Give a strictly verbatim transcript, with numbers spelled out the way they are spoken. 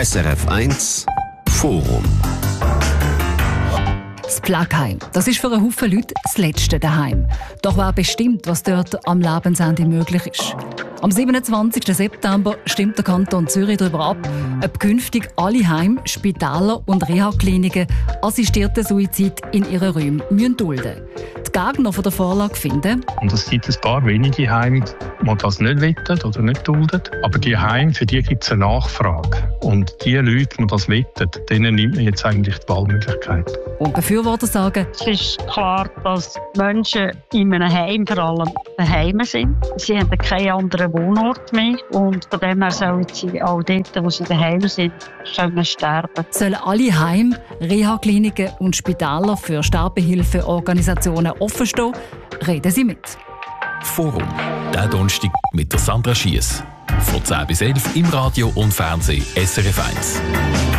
S R F eins Forum. Das Pflegeheim, das ist für einen Haufen Leute das letzte daheim. Doch wer bestimmt, was dort am Lebensende möglich ist? Am siebenundzwanzigsten September stimmt der Kanton Zürich darüber ab, ob künftig alle Heime, Spitäler und Reha-Kliniken assistierten Suizid in ihren Räumen müssen dulden. Die Gegner von der Vorlage finden, und es gibt ein paar wenige Heime, die das nicht wollen oder nicht dulden. Aber die Heime, für die gibt es eine Nachfrage. Und die Leute, die das wollen, denen nimmt man jetzt eigentlich die Wahlmöglichkeit. Und Befürworter sagen, es ist klar, dass Menschen in einem Heim vor allem daheim sind. Sie haben keinen anderen Wohnort mehr. Und von dem her sollen sie auch dort, wo sie daheim sind, sollen sterben. Sollen alle Heime, Reha-Kliniken und Spitäler für Sterbehilfeorganisationen offenstehen? Reden Sie mit. Forum, der Donnerstag mit der Sandra Schiess. Von zehn bis elf im Radio und Fernsehen S R F eins.